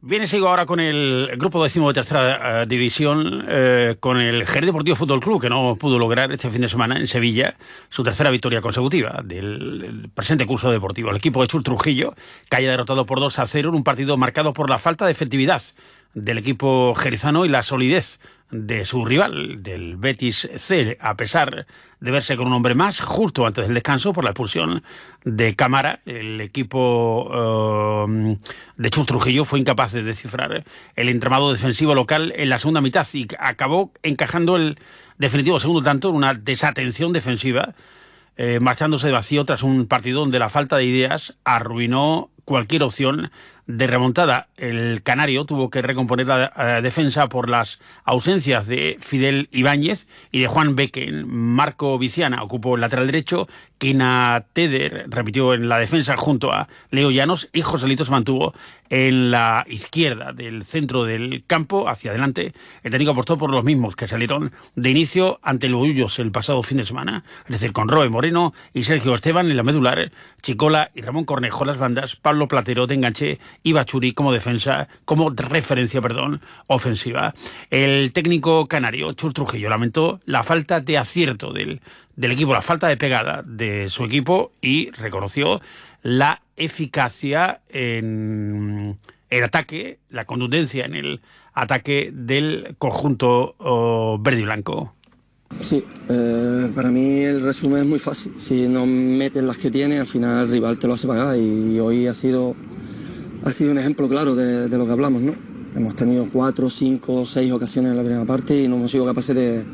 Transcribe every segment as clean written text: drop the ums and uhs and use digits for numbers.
Bien, sigo ahora con el grupo décimo de tercera división, con el Jerez Deportivo Fútbol Club, que no pudo lograr este fin de semana en Sevilla su tercera victoria consecutiva del presente curso deportivo. El equipo de Chur Trujillo, que haya derrotado por 2-0 en un partido marcado por la falta de efectividad del equipo jerezano y la solidez de su rival, del Betis C, a pesar de verse con un hombre más justo antes del descanso por la expulsión de Cámara. El equipo de Chus Trujillo fue incapaz de descifrar el entramado defensivo local en la segunda mitad y acabó encajando el definitivo segundo tanto en una desatención defensiva, marchándose de vacío tras un partido donde la falta de ideas arruinó cualquier opción de remontada. El canario tuvo que recomponer la defensa por las ausencias de Fidel Ibáñez y de Juan Becken. Marco Viciana ocupó el lateral derecho, Kina Teder repitió en la defensa junto a Leo Llanos y Joselito se mantuvo en la izquierda del centro del campo hacia adelante. El técnico apostó por los mismos que salieron de inicio ante el Boyullos el pasado fin de semana, es decir, con Roe Moreno y Sergio Esteban en la medular, Chicola y Ramón Cornejo las bandas, Pablo Platero de enganche y Bachuri como referencia ofensiva. El técnico canario, Chus Trujillo, lamentó la falta de acierto del equipo, la falta de pegada de su equipo y reconoció la eficacia en el ataque, la contundencia en el ataque del conjunto verde y blanco. Sí, para mí el resumen es muy fácil. Si no metes las que tienes, al final el rival te lo hace pagar y hoy ha sido un ejemplo claro de lo que hablamos, ¿no? Hemos tenido 4, 5, 6 ocasiones en la primera parte y no hemos sido capaces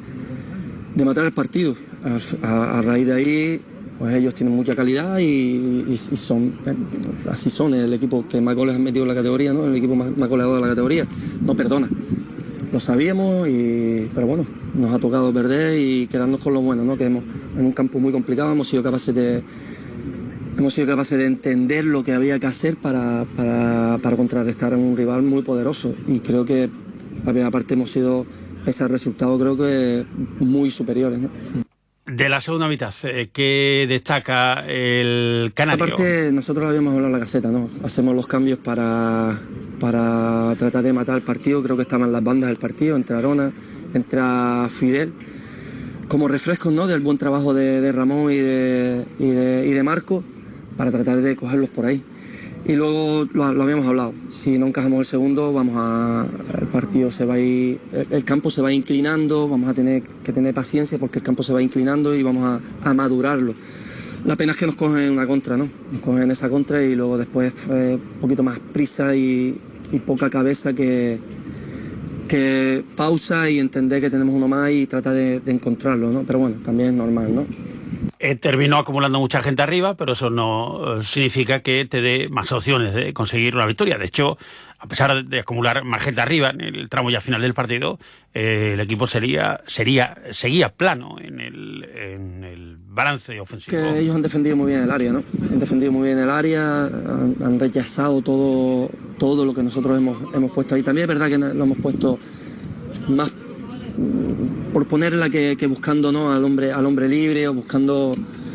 de matar el partido. A raíz de ahí, pues ellos tienen mucha calidad y así son el equipo que más goles han metido en la categoría, ¿no? El equipo más goleador de la categoría. No perdona. Lo sabíamos, pero bueno, nos ha tocado perder y quedarnos con lo bueno, ¿no? Que en un campo muy complicado hemos sido capaces de entender lo que había que hacer para contrarrestar a un rival muy poderoso. Y creo que la primera parte hemos sido, pese al resultado, creo que muy superiores, ¿no? De la segunda mitad, ¿qué destaca el canario? Aparte, nosotros lo habíamos hablado en la caseta, ¿no? Hacemos los cambios para tratar de matar el partido. Creo que estaban las bandas del partido, entra Arona, entra Fidel, como refrescos, ¿no? Del buen trabajo de Ramón y de Marco, para tratar de cogerlos por ahí. Y luego lo habíamos hablado, si no encajamos el segundo, el partido se va a ir, el campo se va inclinando, vamos a tener que tener paciencia porque el campo se va inclinando y vamos a madurarlo. La pena es que nos cogen una contra, ¿no? Nos cogen esa contra y luego después un poquito más prisa y poca cabeza que pausa y entender que tenemos uno más y tratar de encontrarlo, ¿no? Pero bueno, también es normal, ¿no? Terminó acumulando mucha gente arriba, pero eso no significa que te dé más opciones de conseguir una victoria. De hecho, a pesar de acumular más gente arriba en el tramo ya final del partido, el equipo seguía plano en el balance ofensivo. Que ellos han defendido muy bien el área, ¿no? Han defendido muy bien el área, han rechazado todo lo que nosotros hemos puesto ahí. También es verdad que lo hemos puesto más por ponerla que buscando, ¿no? al hombre libre o buscando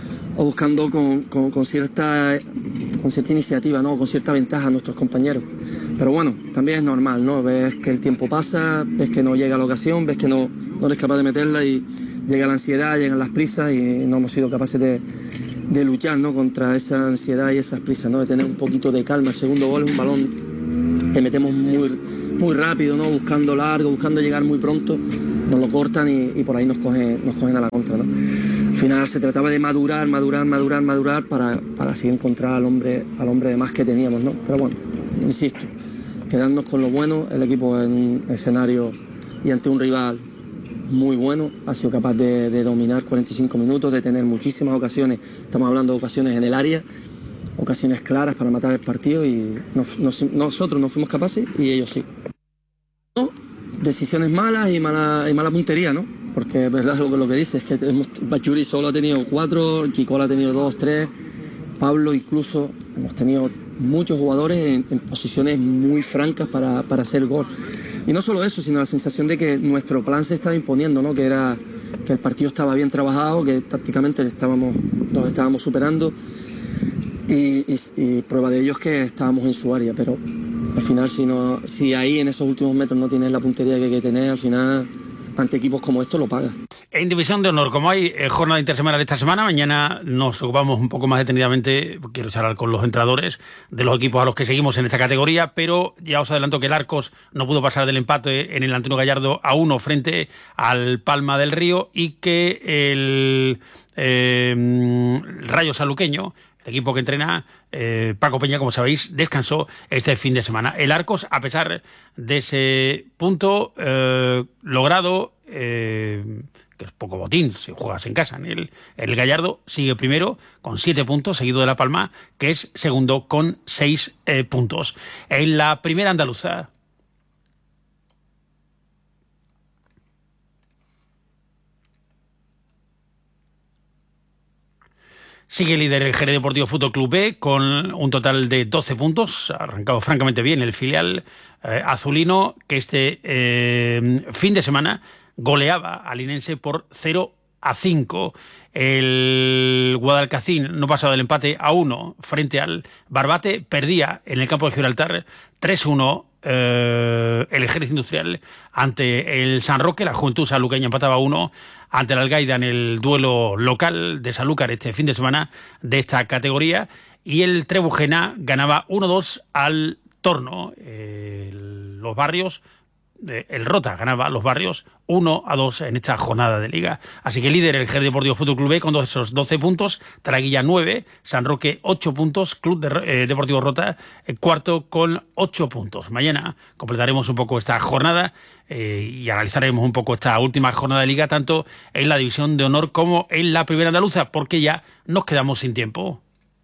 con cierta iniciativa, ¿no? Con cierta ventaja a nuestros compañeros. Pero bueno, también es normal, ¿no? Ves que el tiempo pasa, ves que no llega la ocasión, ves que no eres capaz de meterla y llega la ansiedad, llegan las prisas y no hemos sido capaces de luchar, ¿no? Contra esa ansiedad y esas prisas, ¿no? De tener un poquito de calma. El segundo gol es un balón que metemos muy rápido, ¿no? Buscando largo, buscando llegar muy pronto. Nos lo cortan y por ahí nos cogen a la contra, ¿no? Al final se trataba de madurar para así encontrar al hombre de más que teníamos, ¿no? Pero bueno, insisto, quedarnos con lo bueno. El equipo en un escenario y ante un rival muy bueno ha sido capaz de dominar 45 minutos, de tener muchísimas ocasiones. Estamos hablando de ocasiones en el área, ocasiones claras para matar el partido y nosotros no fuimos capaces y ellos sí. Decisiones malas y mala puntería, ¿no? Porque es verdad lo que dices, es que Bachuri solo ha tenido 4, Chicola ha tenido 2, 3, Pablo incluso, hemos tenido muchos jugadores en posiciones muy francas para hacer gol. Y no solo eso, sino la sensación de que nuestro plan se estaba imponiendo, ¿no? Que el partido estaba bien trabajado, que tácticamente nos estábamos superando y prueba de ello es que estábamos en su área, pero Al final, si ahí en esos últimos metros no tienes la puntería que hay que tener, al final, ante equipos como estos lo pagas. En División de Honor, como hay jornada intersemanal esta semana, mañana nos ocupamos un poco más detenidamente, quiero charlar con los entrenadores de los equipos a los que seguimos en esta categoría, pero ya os adelanto que el Arcos no pudo pasar del empate en el Antonio Gallardo a 1 frente al Palma del Río y que el Rayo Sanluqueño, el equipo que entrena Paco Peña, como sabéis, descansó este fin de semana. El Arcos, a pesar de ese punto logrado, que es poco botín si juegas en casa, el Gallardo sigue primero con 7 puntos, seguido de La Palma, que es segundo con 6 puntos. En la primera andaluza, sigue líder el Jerez Deportivo Fútbol Club B con un total de 12 puntos. Ha arrancado francamente bien el filial azulino, que este fin de semana goleaba al Linense por 0-5. El Guadalcacín no pasaba del empate a 1 frente al Barbate. Perdía en el campo de Gibraltar 3-1 el Ejército Industrial ante el San Roque. La Juventud Sanluqueña empataba 1 ante el Algaida en el duelo local de Sanlúcar este fin de semana de esta categoría. Y el Trebujena ganaba 1-2 al Torno. Los Barrios, el Rota ganaba los Barrios 1-2 en esta jornada de liga. Así que líder el Jerez Deportivo Fútbol Club B con esos 12 puntos, Taraguilla 9, San Roque 8 puntos, Club Deportivo Rota cuarto con 8 puntos. Mañana completaremos un poco esta jornada y analizaremos un poco esta última jornada de liga, tanto en la División de Honor como en la Primera Andaluza, porque ya nos quedamos sin tiempo.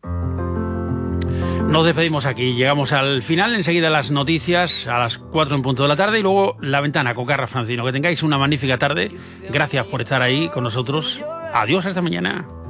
Nos despedimos aquí, llegamos al final, enseguida las noticias a las 4 en punto de la tarde y luego La Ventana con Carra Francino. Que tengáis una magnífica tarde, gracias por estar ahí con nosotros, adiós, hasta mañana.